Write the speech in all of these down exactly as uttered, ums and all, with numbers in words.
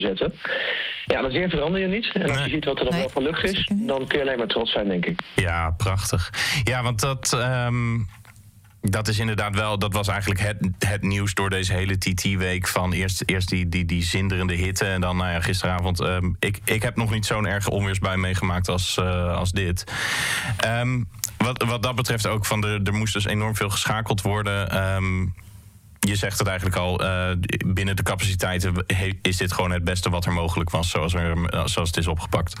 zetten. Ja, dat weer verander je niet. En als Nee. je ziet wat er dan Nee, wel van lucht is, zeker niet. dan kun je alleen maar trots zijn, denk ik. Ja, prachtig. Ja, want dat, ehm, dat is inderdaad wel... dat was eigenlijk het, het nieuws door deze hele T T-week. Van eerst, eerst die, die, die zinderende hitte en dan, nou ja, gisteravond... ehm, ik, ik heb nog niet zo'n erge onweersbui meegemaakt als, uh, als dit. Um, wat, wat dat betreft ook, van de, er moest dus enorm veel geschakeld worden... Um, Je zegt het eigenlijk al, uh, binnen de capaciteiten is dit gewoon het beste wat er mogelijk was, zoals, er, zoals het is opgepakt.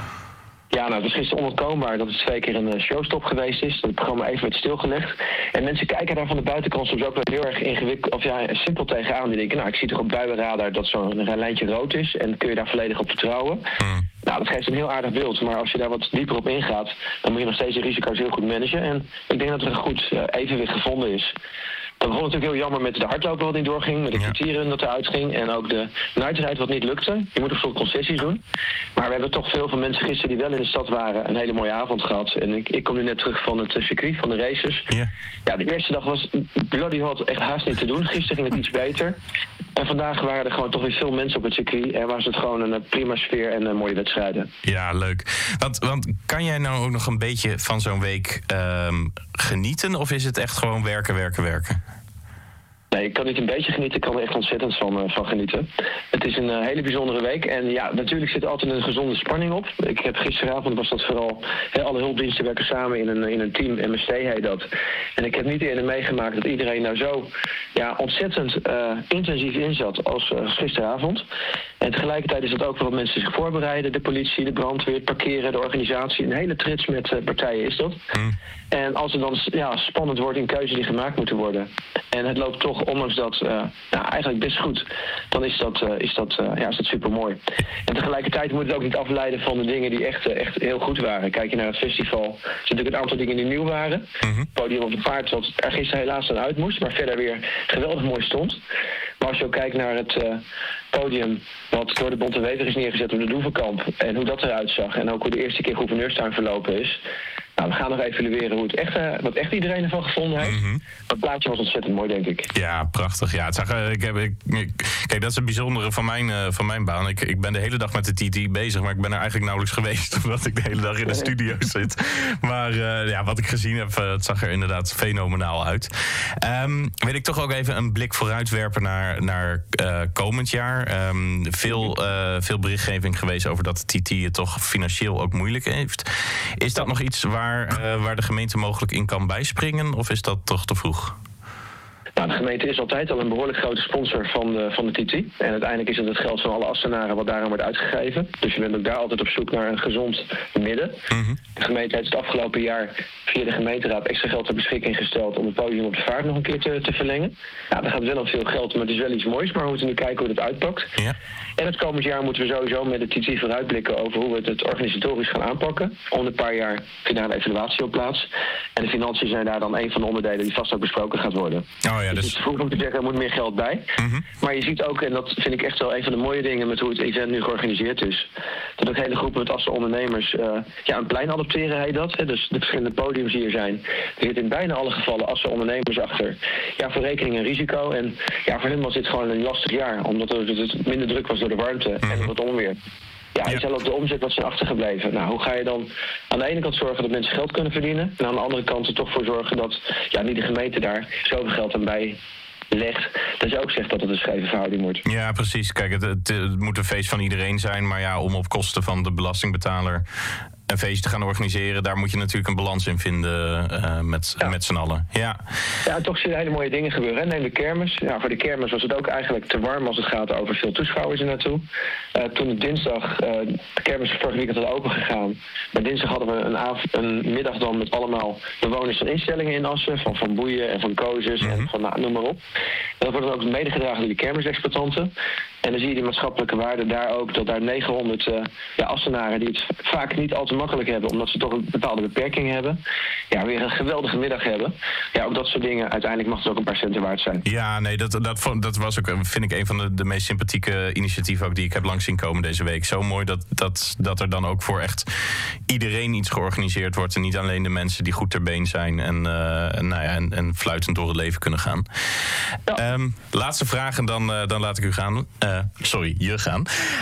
Ja, nou, het is gisteren onontkoombaar dat het twee keer een showstop geweest is. Dat het programma even werd stilgelegd. En mensen kijken daar van de buitenkant soms ook wel heel erg ingewikkeld, of ja, simpel tegenaan. Die denken, nou, ik zie toch op buienradar dat zo'n lijntje rood is. En kun je daar volledig op vertrouwen? Hmm. Nou, dat geeft een heel aardig beeld. Maar als je daar wat dieper op ingaat, dan moet je nog steeds de risico's heel goed managen. En ik denk dat er een goed uh, evenwicht gevonden is. Dat begon natuurlijk heel jammer met de hardlopen wat niet doorging, met de Ja. kwartieren dat eruit ging en ook de nightride wat niet lukte. Je moet een soort concessies doen. Maar we hebben toch veel van mensen gisteren die wel in de stad waren een hele mooie avond gehad. En ik, ik kom nu net terug van het circuit, van de races. Ja. Ja, de eerste dag was bloody hot, echt haast niet te doen. Gisteren ging het iets beter. En vandaag waren er gewoon toch weer veel mensen op het circuit. En was het gewoon een prima sfeer en een mooie wedstrijden. Ja, leuk. Want, want kan jij nou ook nog een beetje van zo'n week um, genieten? Of is het echt gewoon werken, werken, werken? Nee, ik kan niet een beetje genieten, ik kan er echt ontzettend van, uh, van genieten. Het is een uh, hele bijzondere week en ja, natuurlijk zit er altijd een gezonde spanning op. Ik heb gisteravond, was dat vooral, he, alle hulpdiensten werken samen in een, in een team, M S T heet dat. En ik heb niet eerder meegemaakt dat iedereen nou zo ja, ontzettend uh, intensief inzat als uh, gisteravond. En tegelijkertijd is het ook wel dat mensen zich voorbereiden, de politie, de brandweer, het parkeren, de organisatie. Een hele trits met uh, partijen is dat. Mm. En als het dan ja, spannend wordt in keuzes die gemaakt moeten worden en het loopt toch ondanks dat uh, nou, eigenlijk best goed, dan is dat, uh, is dat, uh, ja, is dat super mooi. En tegelijkertijd moet het ook niet afleiden van de dingen die echt, uh, echt heel goed waren. Kijk je naar het festival, er zijn natuurlijk een aantal dingen die nieuw waren. Mm-hmm. Het podium op het paard wat er gisteren helaas dan uit moest, maar verder weer geweldig mooi stond. Maar als je ook kijkt naar het uh, podium wat door de Bonte Wever is neergezet op de Doevenkamp en hoe dat eruit zag en ook hoe de eerste keer gouverneurstuin verlopen is. Nou, we gaan nog evalueren hoe het echt, uh, wat echt iedereen ervan gevonden heeft. Mm-hmm. Dat plaatje was ontzettend mooi, denk ik. Ja, prachtig. Ja, het zag, uh, ik heb, ik, ik, kijk, dat is het bijzondere van mijn, uh, van mijn baan. Ik, ik ben de hele dag met de T T bezig, maar ik ben er eigenlijk nauwelijks geweest, omdat ik de hele dag in de studio zit. Maar uh, ja, wat ik gezien heb, uh, het zag er inderdaad fenomenaal uit. Um, wil ik toch ook even een blik vooruit werpen naar, naar uh, komend jaar. Um, veel, uh, veel berichtgeving geweest over dat de T T het toch financieel ook moeilijk heeft. Is dat nog iets waar Uh, waar de gemeente mogelijk in kan bijspringen? Of is dat toch te vroeg? Nou, de gemeente is altijd al een behoorlijk grote sponsor van de, van de T T. En uiteindelijk is het het geld van alle Assenaren wat daaraan wordt uitgegeven. Dus je bent ook daar altijd op zoek naar een gezond midden. Mm-hmm. De gemeente heeft het afgelopen jaar via de gemeenteraad extra geld ter beschikking gesteld om het podium op de vaart nog een keer te, te verlengen. Ja, daar gaat wel al veel geld, maar het is wel iets moois. Maar we moeten nu kijken hoe het uitpakt. Ja. En het komend jaar moeten we sowieso met de T T vooruitblikken over hoe we het, het organisatorisch gaan aanpakken. Om een paar jaar vindt daar een evaluatie op plaats. En de financiën zijn daar dan een van de onderdelen die vast ook besproken gaat worden. Oh ja, dus... dus... Het is vroeg om te zeggen, er moet meer geld bij. Mm-hmm. Maar je ziet ook, en dat vind ik echt wel een van de mooie dingen met hoe het event nu georganiseerd is, dat ook hele groepen met Assen ondernemers uh, ja, een plein adopteren, heet dat. Hè? Dus de verschillende podiums die er zijn. Er zitten in bijna alle gevallen Assen ondernemers achter. Ja, voor rekening en risico. En ja, voor hen was dit gewoon een lastig jaar, omdat het minder druk was door de warmte mm-hmm. en door het onweer. Ja, je zal ook de omzet wat zijn achtergebleven. Nou, hoe ga je dan aan de ene kant zorgen dat mensen geld kunnen verdienen, en aan de andere kant er toch voor zorgen dat ja, niet de gemeente daar zoveel geld aan bij legt, dat je ook zegt dat het een scheve verhouding wordt. Ja, precies. Kijk, het, het, het moet een feest van iedereen zijn, maar ja, om op kosten van de belastingbetaler een feest te gaan organiseren, daar moet je natuurlijk een balans in vinden uh, met, ja. met z'n allen. Ja. Ja, toch zie je hele mooie dingen gebeuren. Hè? Neem de kermis. Ja, voor de kermis was het ook eigenlijk te warm als het gaat over veel toeschouwers er naartoe. Uh, toen het dinsdag, uh, de kermis vorige weekend al open gegaan. Maar dinsdag hadden we een, av- een middag dan met allemaal bewoners van instellingen in Assen, van Van Boeien en van Kozes mm-hmm. en van nou, noem maar op. En dat wordt dan ook medegedragen door de kermisexploitanten. En dan zie je die maatschappelijke waarde daar ook, dat daar negenhonderd uh, ja, Assenaren die het vaak niet al te makkelijk hebben, omdat ze toch een bepaalde beperking hebben, ja, weer een geweldige middag hebben. Ja, ook dat soort dingen, uiteindelijk mag het ook een paar centen waard zijn. Ja, nee, dat, dat, dat was ook, vind ik, een van de, de meest sympathieke initiatieven ook die ik heb langs zien komen deze week. Zo mooi dat, dat, dat er dan ook voor echt iedereen iets georganiseerd wordt en niet alleen de mensen die goed ter been zijn en, uh, nou ja, en, en fluitend door het leven kunnen gaan. Ja. Um, laatste vraag en dan, uh, dan laat ik u gaan. Uh, sorry, je gaan.